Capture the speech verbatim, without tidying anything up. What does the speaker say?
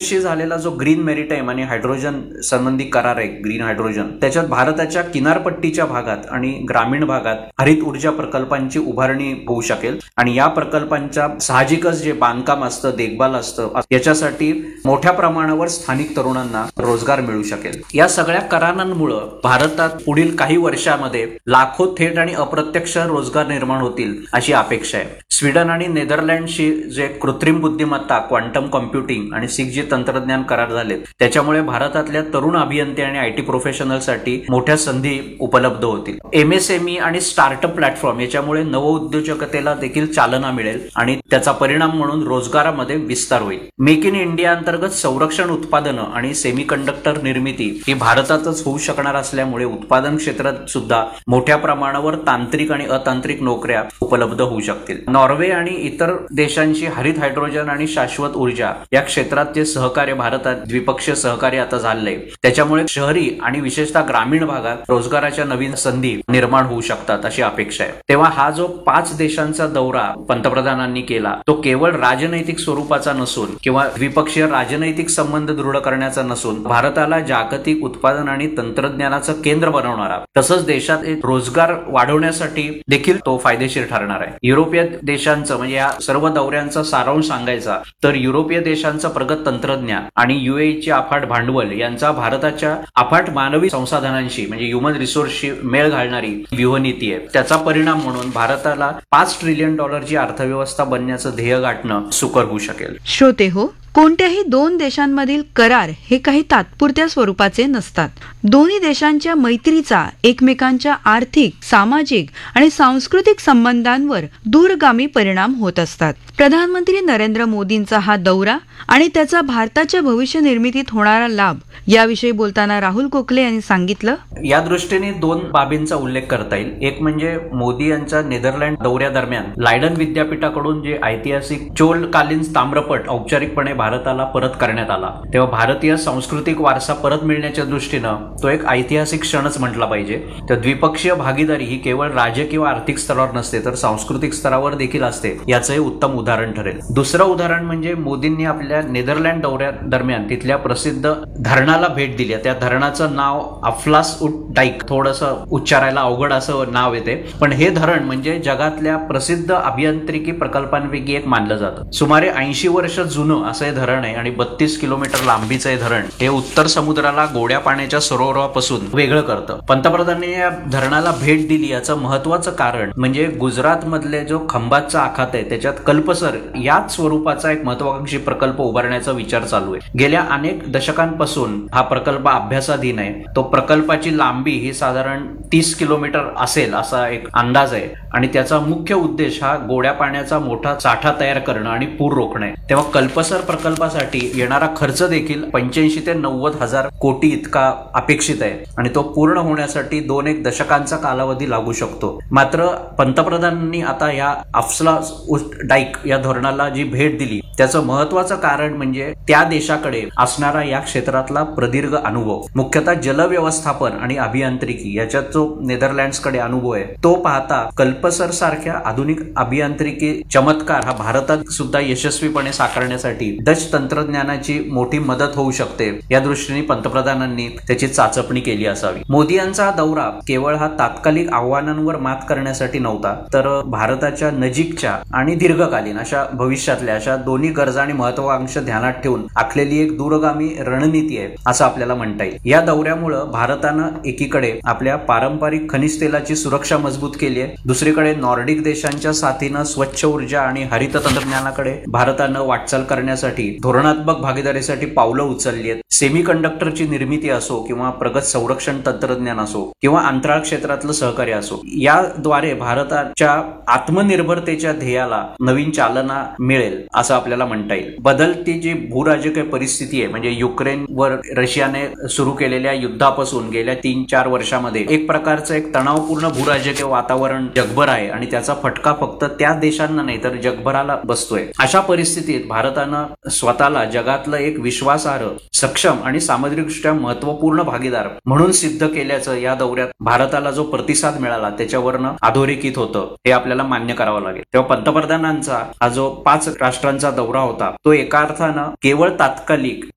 युएसशी झालेला जो green maritime आणि हायड्रोजन संबंधी करार आहे, ग्रीन हायड्रोजन, त्याच्यात भारताच्या किनारपट्टीच्या भागात आणि ग्रामीण भागात हरित ऊर्जा प्रकल्पांची उभारणी होऊ शकेल आणि या प्रकल्पांच्या साहजिकच जे बांधकाम असतं, देखभाल असतं, याच्यासाठी मोठ्या प्रमाणावर स्थानिक तरुणांना रोजगार मिळू शकेल. या सगळ्या करारांमुळे भारतात पुढील काही वर्षांमध्ये लाखो थेट आणि अप्रत्यक्ष रोजगार निर्माण होतील अशी अपेक्षा आहे. स्वीडन आणि नेदरलँडशी जे कृत्रिम बुद्धिमत्ता, क्वांटम कॉम्प्युटिंग आणि सिक्स जी तंत्रज्ञान करार झालेत, त्याच्यामुळे भारतातल्या तरुण अभियंते आणि आयटी प्रोफेशनलसाठी मोठ्या संधी उपलब्ध होतील. एमएसएमई आणि स्टार्टअप प्लॅटफॉर्म याच्यामुळे नवउद्योजकतेला देखील चालना मिळेल आणि त्याचा परिणाम म्हणून रोजगारामध्ये विस्तार होईल. मेक इन इंडिया अंतर्गत संरक्षण उत्पादनं आणि सेमीकंडक्टर निर्मिती ही भारतातच होऊ शकणार असल्यामुळे उत्पादन क्षेत्रात सुद्धा मोठ्या प्रमाणावर तांत्रिक आणि अतांत्रिक नोकऱ्या उपलब्ध होऊ शकतील. नॉर्वे आणि इतर देशांची हरित हायड्रोजन आणि शाश्वत ऊर्जा या क्षेत्रात जे सहकार्य भारतात द्विपक्षीय सहकार्य आता झालंय, त्याच्यामुळे शहरी आणि विशेषतः ग्रामीण भागात रोजगाराच्या नवीन संधी निर्माण होऊ शकतात अशी अपेक्षा आहे. तेव्हा हा जो पाच देशांचा दौरा पंतप्रधानांनी केला तो केवळ राजनैतिक स्वरूपाचा नसून किंवा द्विपक्षीय राजनैतिक संबंध दृढ करण्याचा नसून भारताला जागतिक उत्पादन आणि तंत्रज्ञानाचं केंद्र बनवणारा, तसंच देशात रोजगार वाढवण्यासाठी देखील तो फायदेशीर ठरणार आहे. युरोपीय देशांचं म्हणजे या सर्व दौऱ्यांचा सारांश सांगायचा तर युरोपीय देशांचं प्रगत तंत्रज्ञान आणि युएईची अफाट भांडवल यांचा भारताच्या अफाट मानवी संसाधनांशी म्हणजे ह्युमन रिसोर्सशी मेळ घालणारी व्यूहनीती आहे. त्याचा परिणाम म्हणून भारताला पाच ट्रिलियन डॉलरची अर्थव्यवस्था बनण्याचं ध्येय गाठणं सुकर होऊ शकेल. श्रोते हो, कोणत्याही दोन देशांमधील करार हे काही तात्पुरत्या स्वरूपाचे नसतात. दोन्ही देशांच्या मैत्रीचा एकमेकांच्या आर्थिक, सामाजिक आणि सांस्कृतिक संबंधांवर दूरगामी परिणाम होत असतात. प्रधानमंत्री नरेंद्र मोदींचा हा दौरा आणि त्याचा भारताच्या भविष्य निर्मितीत होणारा लाभ याविषयी बोलताना राहुल गोखले यांनी सांगितलं, या दृष्टीने दोन बाबींचा उल्लेख करता येईल. एक म्हणजे मोदी यांच्या नेदरलँड दौऱ्यादरम्यान लायडन विद्यापीठाकडून जे ऐतिहासिक चोलकालीन ताम्रपट औपचारिकपणे भारताला परत करण्यात आला, तेव्हा भारतीय सांस्कृतिक वारसा परत मिळण्याच्या दृष्टीनं तो एक ऐतिहासिक क्षणच म्हटला पाहिजे. तर द्विपक्षीय भागीदारी ही केवळ राजकीय किंवा आर्थिक स्तरावर नसते तर सांस्कृतिक स्तरावर देखील असते, याचं हे उत्तम उदाहरण ठरेल. दुसरं उदाहरण म्हणजे मोदींनी आपल्या नेदरलँड दौऱ्या दरम्यान तिथल्या प्रसिद्ध धरणाला भेट दिली. त्या धरणाचं नाव अफलास उट डाईक, थोडंसं उच्चारायला अवघड असं नाव येते, पण हे धरण म्हणजे जगातल्या प्रसिद्ध अभियांत्रिकी प्रकल्पांपैकी एक मानलं जातं. सुमारे ऐंशी वर्ष जुनं असं हे धरण आहे आणि बत्तीस किलोमीटर लांबीचं हे धरण हे उत्तर समुद्राला गोड्या पाण्याच्या सरोवरापासून वेगळं करतं. पंतप्रधानांनी या धरणाला भेट दिली याचं महत्वाचं कारण म्हणजे गुजरात मधले जो खंबातचा आखात आहे त्याच्यात कल्पसर याच स्वरूपाचा एक महत्वाकांक्षी प्रकल्प उभारण्याचा विचार चालू आहे. गेल्या अनेक दशकांपासून हा प्रकल्प अभ्यासाधीन आहे. तो प्रकल्पाची लांबी ही साधारण तीस किलोमीटर असेल असा एक अंदाज आहे आणि त्याचा मुख्य उद्देश हा गोड्या पाण्याचा मोठा साठा तयार करणं आणि पूर रोखणं आहे. तेव्हा कल्पसर प्रकल्पासाठी येणारा खर्च देखील पंच्याऐंशी ते नव्वद हजार कोटी इतका अपेक्षित आहे आणि तो पूर्ण होण्यासाठी दोन एक दशकांचा कालावधी लागू शकतो. मात्र पंतप्रधानांनी आता या अफलास उट डाईक या धरणाला जी भेट दिली त्याचं महत्वाचं कारण म्हणजे त्या देशाकडे असणारा या क्षेत्रातला प्रदीर्घ अनुभव, मुख्यतः जलव्यवस्थापन आणि अभियांत्रिकी याच्यात जो नेदरलँड्सकडे अनुभव आहे तो पाहता कल्पसर सारख्या आधुनिक अभियांत्रिकी चमत्कार हा भारतात सुद्धा यशस्वीपणे साकारण्यासाठी डच तंत्रज्ञानाची मोठी मदत होऊ शकते. या दृष्टीने पंतप्रधानांनी त्याची चाचपणी केली असावी. मोदी यांचा दौरा केवळ हा तात्कालिक आव्हानांवर मात करण्यासाठी नव्हता तर भारताच्या नजीकच्या आणि दीर्घकालीन अशा भविष्यातल्या अशा दोन्ही गरजा आणि महत्वाकांक्षा ध्यानात ठेवून आखलेली एक दूरगामी रणनीती आहे असं आपल्याला म्हणता येईल. या दौऱ्यामुळं भारतानं एकीकडे आपल्या पारंपरिक खनिज तेलाची सुरक्षा मजबूत केली आहे, दुसरीकडे नॉर्डिक देशांच्या साथीनं स्वच्छ ऊर्जा आणि हरित तंत्रज्ञानाकडे भारतानं वाटचाल करण्यासाठी धोरणात्मक भागीदारीसाठी पावलं उचलली आहेत. सेमीकंडक्टरची निर्मिती असो किंवा प्रगत संरक्षण तंत्रज्ञान असो किंवा अंतराळ क्षेत्रातलं सहकार्य असो, याद्वारे भारताच्या आत्मनिर्भरतेच्या ध्येयाला नवीन चालना मिळेल असं आपल्याला म्हणता येईल. बदलती जी भूराजकीय परिस्थिती आहे म्हणजे युक्रेनवर रशियाने सुरू केलेल्या युद्धापासून गेल्या तीन चार वर्षामध्ये एक प्रकारचं एक तणावपूर्ण भूराजकीय वातावरण जगभर आहे आणि त्याचा फटका फक्त त्या देशांना नाही तर जगभराला बसतोय. अशा परिस्थितीत भारतानं स्वतःला जगातलं एक विश्वासार्ह, सक्षम आणि सामग्रिकदृष्ट्या महत्वपूर्ण भागीदार म्हणून सिद्ध केल्याचं या दौऱ्यात भारताला जो प्रतिसाद मिळाला त्याच्यावरनं अधोरेखित होतं हे आपल्याला मान्य करावं लागेल. तेव्हा पंतप्रधानांचा हा जो पाच राष्ट्रांचा दौरा होता तो एका अर्थानं केवळ तात्कालिक